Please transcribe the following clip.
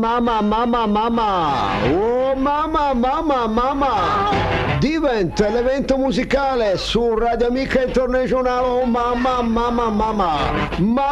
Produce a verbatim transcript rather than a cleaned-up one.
mamma, mamma, mamma. Oh, mamma, mamma, mamma. Diventa l'evento musicale su Radio Amica Internazionale. Oh, mamma, mamma, mamma.